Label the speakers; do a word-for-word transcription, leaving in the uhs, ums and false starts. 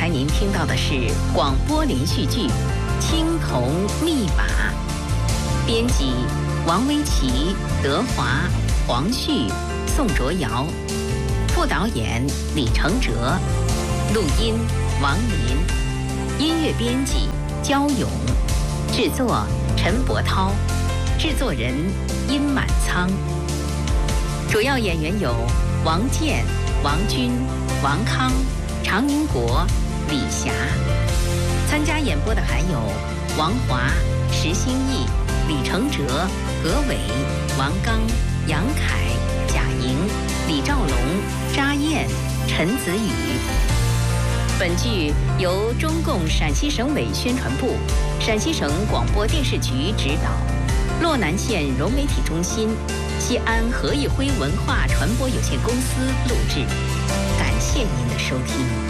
Speaker 1: 才您听到的是广播连续剧《青铜密码》，编辑王维琪、德华、黄旭、宋卓瑶，副导演李承哲，录音王林，音乐编辑焦勇，制作陈伯涛，制作人殷满仓。主要演员有王健、王军、王康、常英国、李霞。参加演播的还有王华、石兴义、李承哲、何伟、王刚、杨凯、贾莹、李兆龙、查燕、陈子宇。本剧由中共陕西省委宣传部、陕西省广播电视局指导，洛南县融媒体中心、西安何义辉文化传播有限公司录制。感谢您的收听。